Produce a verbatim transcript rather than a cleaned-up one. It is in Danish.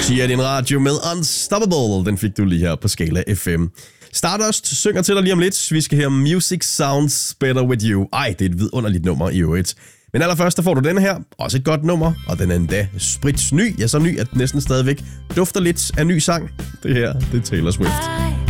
Sia, din radio med Unstoppable. Den fik du lige her på Skala F M. Stardust synger til dig lige om lidt. Vi skal høre Music Sounds Better With You. Ej, det er et vidunderligt nummer i øvrigt. Men allerførst, der får du den her. Også et godt nummer. Og den er endda spritsny. Ja, så ny, at den næsten stadigvæk dufter lidt af ny sang. Det her, det er Taylor Swift.